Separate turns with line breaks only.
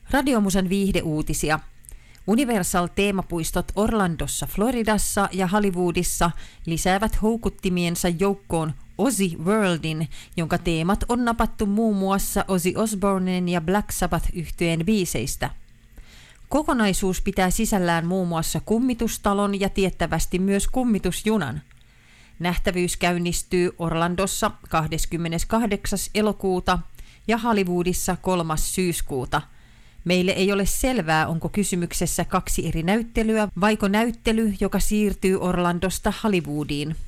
Radiomusan viihdeuutisia. Universal-teemapuistot Orlandossa, Floridassa ja Hollywoodissa lisäävät houkuttimiensa joukkoon Ozzy Worldin, jonka teemat on napattu muun muassa Ozzy Osbournen ja Black Sabbath-yhtyeen biiseistä. Kokonaisuus pitää sisällään muun muassa kummitustalon ja tiettävästi myös kummitusjunan. Nähtävyys käynnistyy Orlandossa 28. elokuuta ja Hollywoodissa 3. syyskuuta. Meille ei ole selvää, onko kysymyksessä 2 eri näyttelyä vaiko näyttely, joka siirtyy Orlandosta Hollywoodiin.